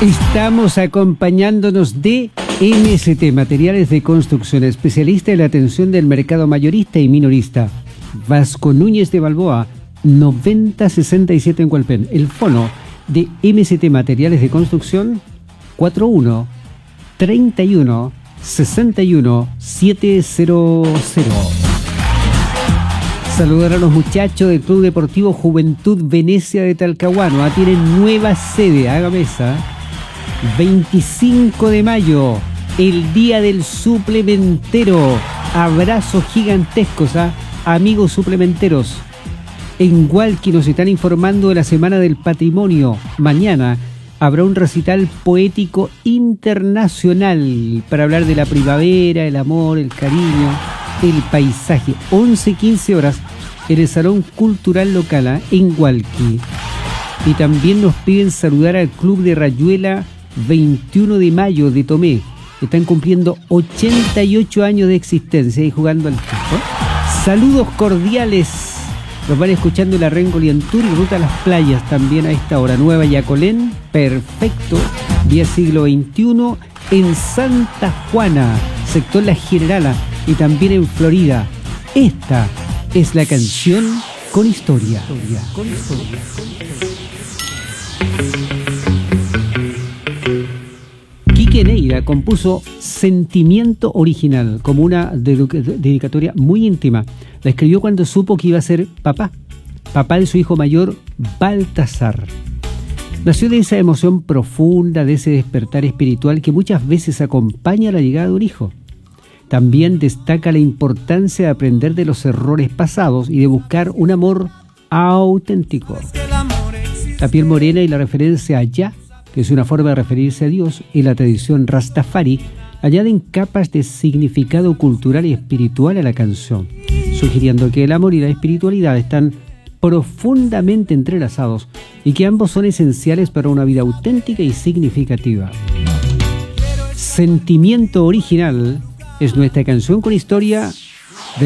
Estamos acompañándonos de MST, Materiales de Construcción, especialista en la atención del mercado mayorista y minorista. Vasco Núñez de Balboa, 9067 en Hualpén. El fono de MST Materiales de Construcción, 41 31 61 700. Saludar a los muchachos del Club Deportivo Juventud Venecia de Talcahuano. Tienen nueva sede, haga mesa. 25 de mayo, el día del suplementero. Abrazos gigantescos a amigos suplementeros. En Hualqui nos están informando de la Semana del Patrimonio. Mañana habrá un recital poético internacional para hablar de la primavera, el amor, el cariño, el paisaje. 11:15 horas en el Salón Cultural Local en Hualqui. Y también nos piden saludar al Club de Rayuela 21 de mayo de Tomé. Están cumpliendo 88 años de existencia y jugando al fútbol. Saludos cordiales. Nos van escuchando en la Rengo Liantur y Ruta a las Playas también a esta hora. Nueva Yacolén, perfecto. Día siglo XXI en Santa Juana, sector La Generala y también en Florida. Esta es la canción con historia. Quique Neira compuso Sentimiento Original como una dedicatoria muy íntima. La escribió cuando supo que iba a ser papá de su hijo mayor, Baltasar. Nació de esa emoción profunda, de ese despertar espiritual que muchas veces acompaña la llegada de un hijo. También destaca la importancia de aprender de los errores pasados y de buscar un amor auténtico. La piel morena y la referencia a Yah, que es una forma de referirse a Dios, y la tradición Rastafari añaden capas de significado cultural y espiritual a la canción, sugiriendo que el amor y la espiritualidad están profundamente entrelazados y que ambos son esenciales para una vida auténtica y significativa. Sentimiento Original es nuestra canción con historia